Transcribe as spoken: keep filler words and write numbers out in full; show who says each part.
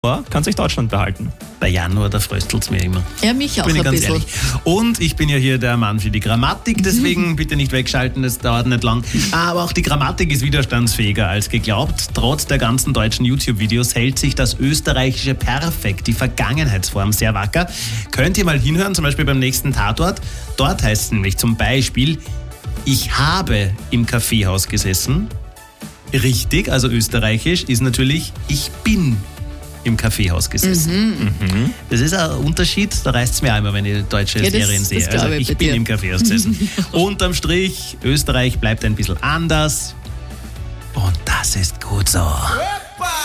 Speaker 1: kann sich Deutschland behalten.
Speaker 2: Bei Januar, da fröstelt es mir immer.
Speaker 3: Ja, mich auch
Speaker 2: bin ich
Speaker 3: ein
Speaker 2: ganz
Speaker 3: bisschen.
Speaker 2: ehrlich. Und ich bin ja hier der Mann für die Grammatik, deswegen bitte nicht wegschalten, das dauert nicht lang. Aber auch die Grammatik ist widerstandsfähiger als geglaubt. Trotz der ganzen deutschen YouTube-Videos hält sich das österreichische Perfekt, die Vergangenheitsform, sehr wacker. Könnt ihr mal hinhören, zum Beispiel beim nächsten Tatort. Dort heißt es nämlich zum Beispiel, ich habe im Kaffeehaus gesessen. Richtig, also österreichisch ist natürlich, ich bin im Kaffeehaus gesessen.
Speaker 3: Mhm.
Speaker 2: Mhm. Das ist ein Unterschied, da reißt es mir einmal, wenn ich deutsche
Speaker 3: Ja, das-
Speaker 2: Serien sehe.
Speaker 3: das glaube
Speaker 2: Also
Speaker 3: ich
Speaker 2: ich
Speaker 3: bei
Speaker 2: bin
Speaker 3: dir.
Speaker 2: im Kaffeehaus gesessen. Unterm Strich, Österreich bleibt ein bisschen anders. Und das ist gut so.